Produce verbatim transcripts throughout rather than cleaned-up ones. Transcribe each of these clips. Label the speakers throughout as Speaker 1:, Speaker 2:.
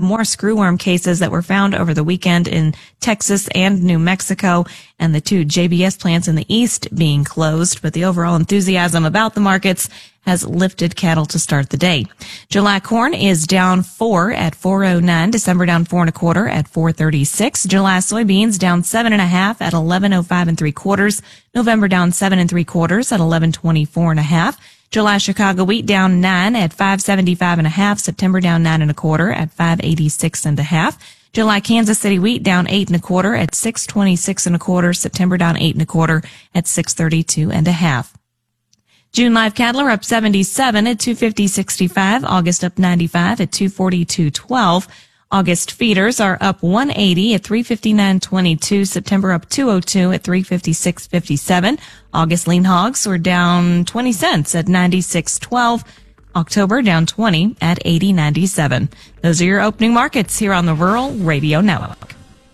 Speaker 1: more screwworm cases that were found over the weekend in Texas and New Mexico, and the two J B S plants in the east being closed. But the overall enthusiasm about the markets has lifted cattle to start the day. July corn is down four at four oh nine. December down four and a quarter at four thirty-six. July soybeans down seven and a half at eleven oh five and three quarters. November down seven and three quarters at eleven twenty-four and a half. July Chicago wheat down nine at five seventy-five and a half. September down nine and a quarter at five eighty-six and a half. July Kansas City wheat down eight and a quarter at six twenty-six and a quarter. September down eight and a quarter at six thirty-two and a half. June live cattle are up seventy-seven at two fifty sixty-five. August up ninety-five at two forty-two twelve. August feeders are up one eighty at three fifty-nine twenty-two. September up two oh two at three fifty-six fifty-seven. August lean hogs were down twenty cents at ninety-six twelve. October down twenty at eighty ninety-seven. Those are your opening markets here on the Rural Radio Network.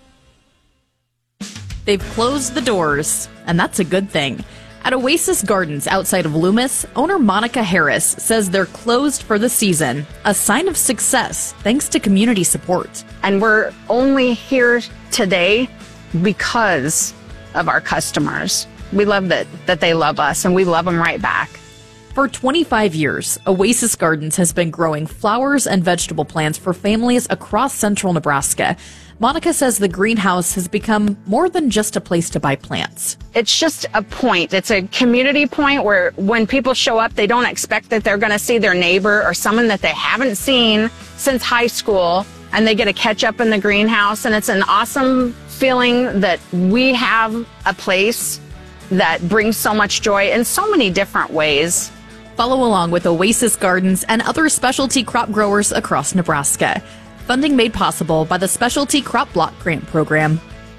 Speaker 2: They've closed the doors, and that's a good thing. At Oasis Gardens outside of Loomis, owner Monica Harris says they're closed for the season, a sign of success thanks to community support.
Speaker 3: And we're only here today because of our customers. We love that, that they love us, and we love them right back.
Speaker 2: For twenty-five years, Oasis Gardens has been growing flowers and vegetable plants for families across central Nebraska. Monica says the greenhouse has become more than just a place to buy plants.
Speaker 3: It's just a point. It's a community point where when people show up, they don't expect that they're going to see their neighbor or someone that they haven't seen since high school, and they get to catch up in the greenhouse. And it's an awesome feeling that we have a place that brings so much joy in so many different ways.
Speaker 2: Follow along with Oasis Gardens and other specialty crop growers across Nebraska. Funding made possible by the Specialty Crop Block Grant Program.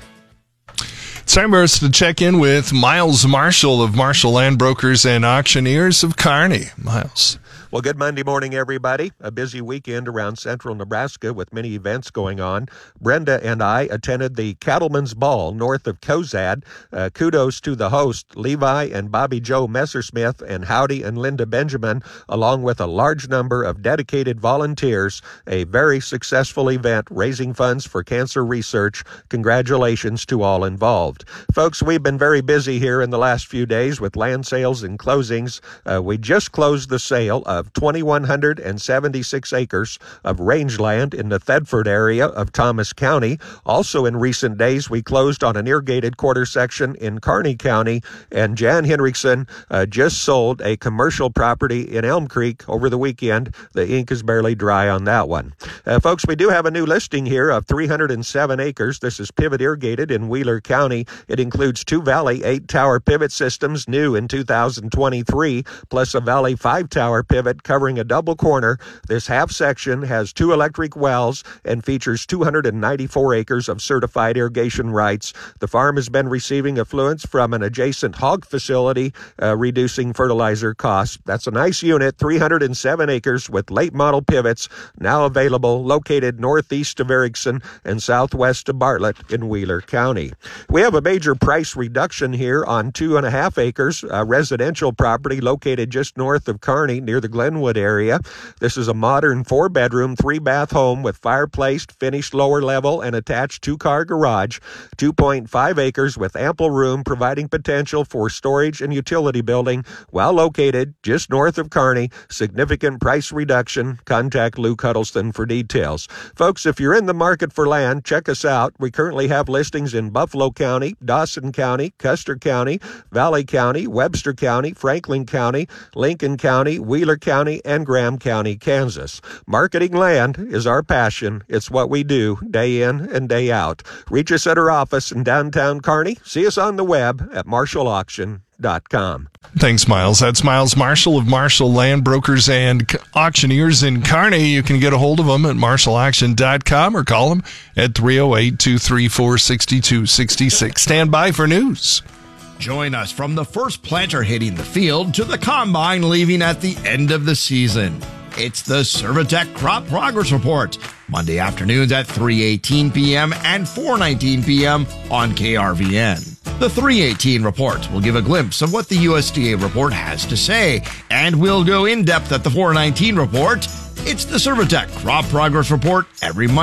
Speaker 4: It's time for us to check in with Miles Marshall of Marshall Land Brokers and Auctioneers of Kearney. Miles.
Speaker 5: Well, good Monday morning, everybody. A busy weekend around central Nebraska with many events going on. Brenda and I attended the Cattlemen's Ball north of Cozad. Uh, kudos to the host, Levi and Bobby Joe Messersmith and Howdy and Linda Benjamin, along with a large number of dedicated volunteers. A very successful event raising funds for cancer research. Congratulations to all involved. Folks, we've been very busy here in the last few days with land sales and closings. Uh, we just closed the sale of two thousand one hundred seventy-six acres of rangeland in the Thedford area of Thomas County. Also in recent days, we closed on an irrigated quarter section in Kearney County, and Jan Henriksen uh, just sold a commercial property in Elm Creek over the weekend. The ink is barely dry on that one. Uh, folks, we do have a new listing here of three hundred seven acres. This is pivot irrigated in Wheeler County. It includes two Valley eight-tower pivot systems new in two thousand twenty-three, plus a Valley five-tower pivot covering a double corner. This half section has two electric wells and features two hundred ninety-four acres of certified irrigation rights. The farm has been receiving effluents from an adjacent hog facility, uh, reducing fertilizer costs. That's a nice unit, three hundred seven acres with late model pivots, now available, located northeast of Erickson and southwest of Bartlett in Wheeler County. We have a major price reduction here on two and a half acres, a residential property located just north of Kearney near the Glenwood area. This is a modern four-bedroom, three-bath home with fireplace, finished lower level, and attached two-car garage. two point five acres with ample room, providing potential for storage and utility building, while located just north of Kearney. Significant price reduction. Contact Luke Huddleston for details. Folks, if you're in the market for land, check us out. We currently have listings in Buffalo County, Dawson County, Custer County, Valley County, Webster County, Franklin County, Lincoln County, Wheeler County, and Graham County, Kansas. Marketing land is our passion. It's what we do day in and day out. Reach us at our office in downtown Kearney. See us on the web at marshall auction dot com.
Speaker 4: Thanks, Miles. That's Miles Marshall of Marshall Land Brokers and Auctioneers in Kearney. You can get a hold of them at marshall auction dot com or call them at three oh eight, two three four, six two six six. Stand by for news.
Speaker 6: Join us from the first planter hitting the field to the combine leaving at the end of the season. It's the Servitech Crop Progress Report, Monday afternoons at three eighteen p.m. and four nineteen p.m. on K R V N. The three eighteen report will give a glimpse of what the U S D A report has to say, and we'll go in depth at the four nineteen report. It's the Servitech Crop Progress Report every Monday.